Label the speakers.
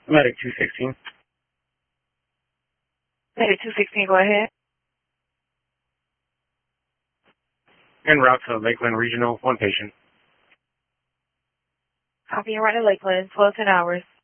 Speaker 1: Medic 216.
Speaker 2: Medic 216, go ahead.
Speaker 1: En route to Lakeland Regional, one patient.
Speaker 2: Copy and right to Lakeland, 12 10 hours.